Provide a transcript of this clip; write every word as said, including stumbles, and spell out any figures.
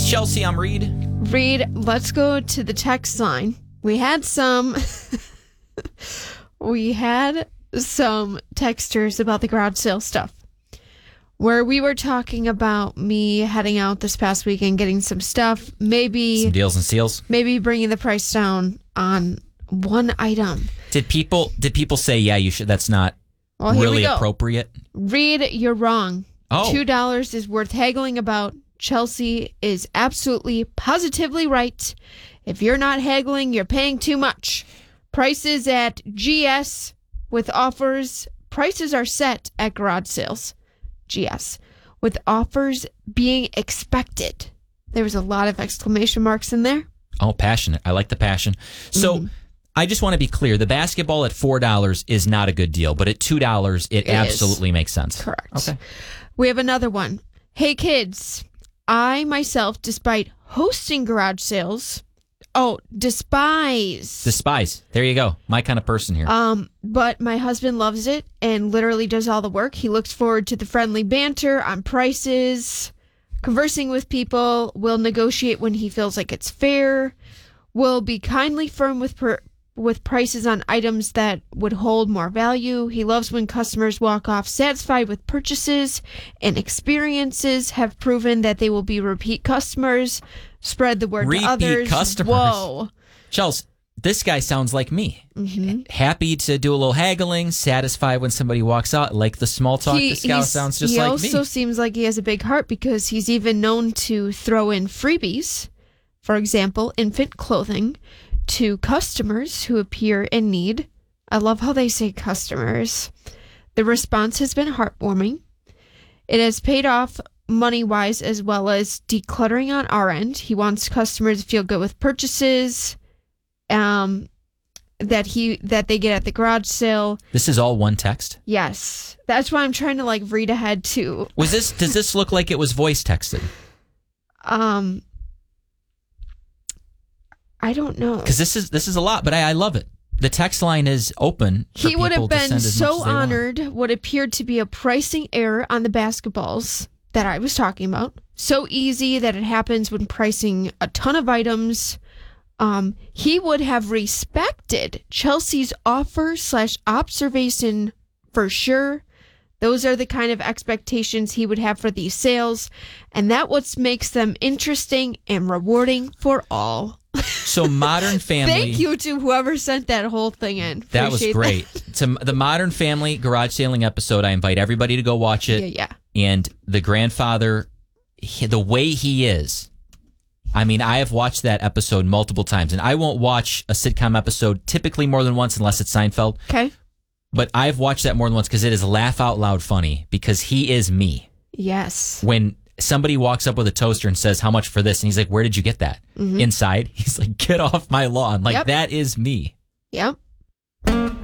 He's Chelsea. I'm Reed. Reed, let's go to the text line. We had some... we had some texters about the garage sale stuff, where we were talking about me heading out this past weekend, getting some stuff, maybe... Some deals and seals. Maybe bringing the price down on one item. Did people Did people say, yeah, you should? That's not well, here really we go. appropriate? Reed, you're wrong. Oh. two dollars is worth haggling about. Chelsea is absolutely, positively right. If you're not haggling, you're paying too much. Prices at G S with offers. Prices are set at garage sales. G S. With offers being expected. There was a lot of exclamation marks in there. Oh, passionate. I like the passion. So mm-hmm. I just want to be clear. The basketball at four dollars is not a good deal, but at two dollars, it, it absolutely is. Makes sense. Correct. Okay. We have another one. Hey, kids. I, myself, despite hosting garage sales... Oh, despise. Despise. There you go. My kind of person here. Um, but my husband loves it and literally does all the work. He looks forward to the friendly banter on prices, conversing with people, will negotiate when he feels like it's fair, will be kindly firm with per- with prices on items that would hold more value. He loves when customers walk off satisfied with purchases, and experiences have proven that they will be repeat customers. Spread the word repeat to others. Customers. Whoa. Chelsea, this guy sounds like me. Mm-hmm. Happy to do a little haggling, satisfied when somebody walks out, like the small talk. He, this guy sounds just he like me. He also seems like he has a big heart because he's even known to throw in freebies, for example, infant clothing, to customers who appear in need. I love how they say customers. The response has been heartwarming. It has paid off money-wise as well as decluttering on our end. He wants customers to feel good with purchases um, that he that they get at the garage sale. This is all one text? Yes. That's why I'm trying to like read ahead too. Was this? Does this look like it was voice texted? Um, I don't know. Because this is this is a lot, but I, I love it. The text line is open. For he would have been so honored want. What appeared to be a pricing error on the basketballs that I was talking about. So easy that it happens when pricing a ton of items. Um, he would have respected Chelsea's offer slash observation for sure. Those are the kind of expectations he would have for these sales, and that what makes them interesting and rewarding for all. So Modern Family. Thank you to whoever sent that whole thing in. Appreciate that was great. That. To the Modern Family garage sailing episode, I invite everybody to go watch it. Yeah, yeah. And the grandfather, he, the way he is, I mean, I have watched that episode multiple times, and I won't watch a sitcom episode typically more than once unless it's Seinfeld. Okay. But I've watched that more than once because it is laugh out loud funny because he is me. Yes. When somebody walks up with a toaster and says, how much for this? And he's like, where did you get that? Mm-hmm. Inside. He's like, get off my lawn. Like, yep. That is me. Yep.